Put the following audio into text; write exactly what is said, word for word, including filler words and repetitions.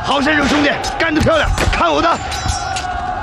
好身手，兄弟，干得漂亮！看我的